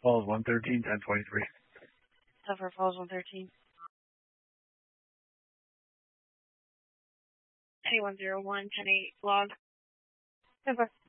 Falls 113, 1023. Suffer Falls 113. K101, 10-8 log. Suffer.